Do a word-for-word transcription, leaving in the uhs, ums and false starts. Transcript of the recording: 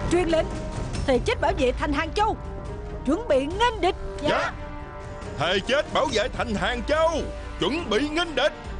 Truyền lệnh thề chết bảo vệ thành Hàng Châu, chuẩn bị nghênh địch. Dạ, dạ. Thề chết bảo vệ thành Hàng Châu, chuẩn bị nghênh địch.